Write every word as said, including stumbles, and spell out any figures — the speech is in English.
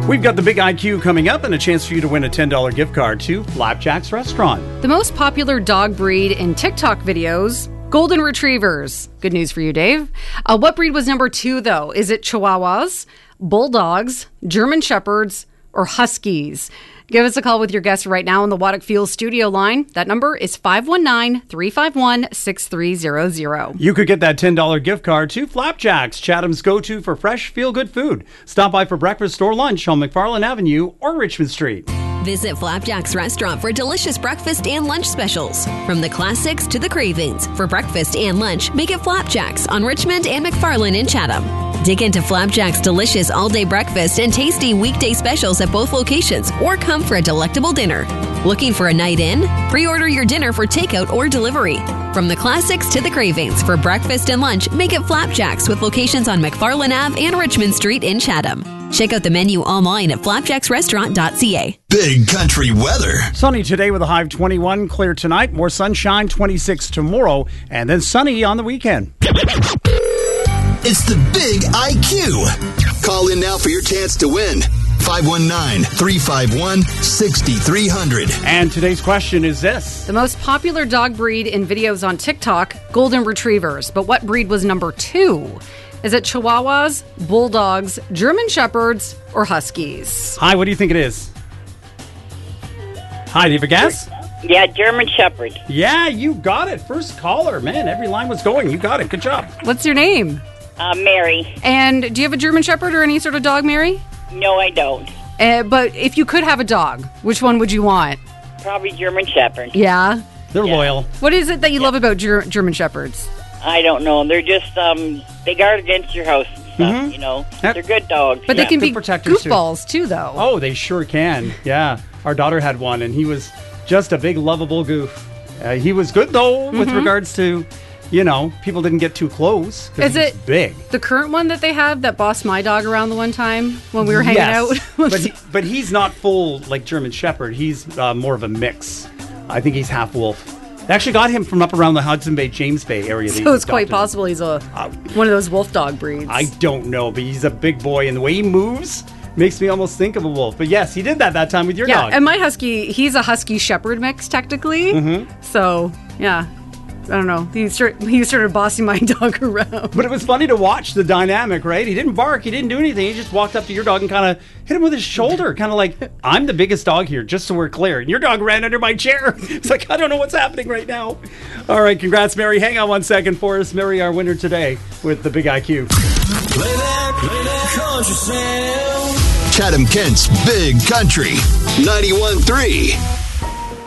We've got the Big I Q coming up and a chance for you to win a ten dollars gift card to Flapjack's Restaurant. The most popular dog breed in TikTok videos, Golden Retrievers. Good news for you, Dave. Uh, what breed was number two, though? Is it Chihuahuas, Bulldogs, German Shepherds, or Huskies? Give us a call with your guess right now on the Waddock Fuel studio line. That number is five one nine, three five one, six three zero zero. You could get that ten dollars gift card to Flapjacks, Chatham's go-to for fresh, feel-good food. Stop by for breakfast or lunch on McFarland Avenue or Richmond Street. Visit Flapjack's Restaurant for delicious breakfast and lunch specials. From the classics to the cravings. For breakfast and lunch, make it Flapjack's on Richmond and McFarland in Chatham. Dig into Flapjack's delicious all-day breakfast and tasty weekday specials at both locations, or come for a delectable dinner. Looking for a night in? Pre-order your dinner for takeout or delivery. From the classics to the cravings. For breakfast and lunch, make it Flapjack's with locations on McFarland Avenue and Richmond Street in Chatham. Check out the menu online at flapjacks restaurant dot c a. Big country weather. Sunny today with a high of twenty-one, clear tonight, more sunshine, twenty-six tomorrow, and then sunny on the weekend. It's the Big I Q. Call in now for your chance to win. five one nine, three five one, six three zero zero. And today's question is this. The most popular dog breed in videos on TikTok, Golden Retrievers. But what breed was number two? Is it Chihuahuas, Bulldogs, German Shepherds, or Huskies? Hi, what do you think it is? Hi, do you have a guess? Yeah, German Shepherd. Yeah, you got it. First caller. Man, every line was going. You got it. Good job. What's your name? Uh, Mary. And do you have a German Shepherd or any sort of dog, Mary? No, I don't. Uh, but if you could have a dog, which one would you want? Probably German Shepherd. Yeah? They're Yeah. loyal. What is it that you love about Ger- German Shepherds? I don't know. They're just, um, they guard against your house and stuff, Mhm. you know. Yep. They're good dogs. But Yeah, they can good be protectors, too. goofballs, too, though. Oh, they sure can. Yeah. Our daughter had one, and he was just a big, lovable goof. Uh, he was good, though, with Mm-hmm. regards to, you know, people didn't get too close. 'Cause Is he's it big? the current one that they have that bossed my dog around the one time when we were hanging Yes, out? but, he, but he's not full like German Shepherd. He's uh, more of a mix. I think he's half wolf. They actually got him from up around the Hudson Bay, James Bay area. They So it's quite adopted him. possible he's a one of those wolf dog breeds. I don't know, but he's a big boy, and the way he moves makes me almost think of a wolf. But yes, he did that that time with your yeah, dog. and my husky, he's a husky shepherd mix technically. Mm-hmm. So yeah, I don't know. He started, he started bossing my dog around. But it was funny to watch the dynamic, right? He didn't bark, he didn't do anything. He just walked up to your dog and kind of hit him with his shoulder, kind of like, I'm the biggest dog here, just so we're clear. And your dog ran under my chair. It's like, I don't know what's happening right now. All right, congrats, Mary. Hang on one second for us. Mary, our winner today with the Big I Q. Play that, play that country sound. Chatham Kent's Big Country ninety-one point three.